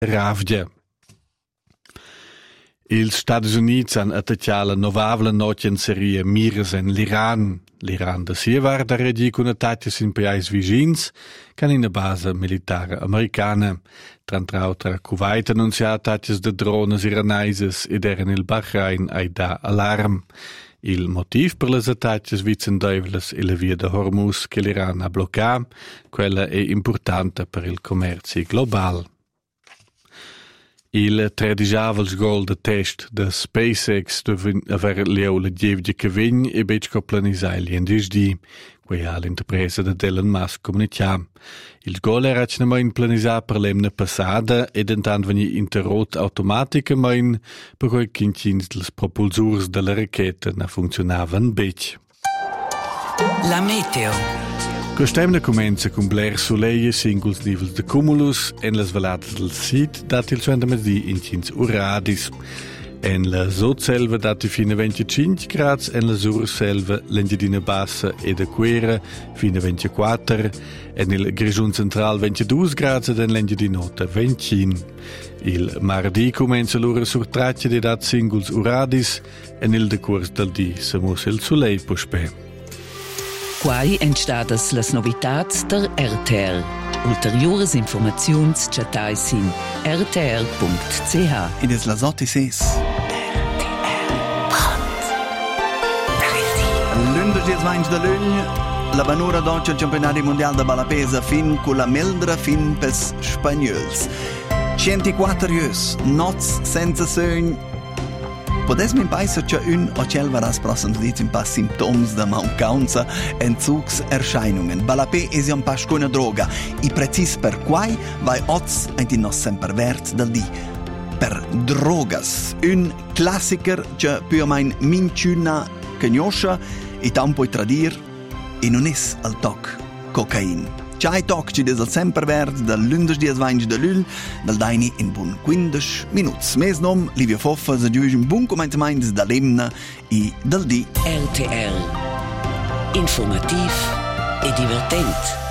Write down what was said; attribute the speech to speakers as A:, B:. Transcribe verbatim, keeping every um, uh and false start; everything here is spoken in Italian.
A: Ravgia. Ils Stati Uniti han attacciato la novavla nocenseria miras en l'Iran. L'Iran da sia var da regi con attacchi in paesi vicins, can in base militare americana. Trantrau tra Kuwait annuncia attacchi de drones iranaises ed eren il Bahrain ai da alarm. Il motiv per les attacchi vicendevles è la via de Hormuz che l'Iran ha bloccato, quella è importante per il commercio global. Il tradisavels gol de test de SpaceX deve aver leu la dievge che vegn e becco planisai in disdi, quei ha l'impresa de Elon Musk comunicam. Il gol era cnamain planisà per l'emna passada ed entant veni interrot automaticamain per quei quinchins dels propulsurs della rachetta na funzionavan bec.
B: La meteo.
A: Questa comincia con Blair Soleil, singles nivels de cumulus, en las valadas del Sid, dati il suento mezzì in cins uradis. En la sotselva dati fino a venticinque gradi, en la surselva l'engidina bassa e de quera fino a ventiquattro, en il grigiun central ventidue gradi ed en l'engidinota venticinque. Il mardi comincia l'ora sur traccia di dat singles uradis, en il decurs del di se mus il soleil puspè.
B: Quai entstadas las novitats der R T R. Ulteriores informaziuns chatais in r t r punct c h.
C: Ed es las otto e ses. Lunedì venti de luglio, la banura d'oggi al campionato mondiale de balapesa fin con la meldra fin pes spagnols. centoquattro years, nots senza sogn. Podes mi paisa che un o cel varas prossens dits un pas simptoms de mancanza Entzugserscheinungen. Balapé es un pas con droga. I precis per quai vai oz ein nos semper wert del di. Per drogas. Un classiker che più o meno minciuna cagnoscia e tam puoi tradir e non es al toc cocain. C'hai toc ci des al semper wert del lunedì venti de luglio del daini in bun quindici minuti. Mes nom Livia Foffa se giuge un bun commentaments da lemna e del di
B: R T R. Informativ e divertent.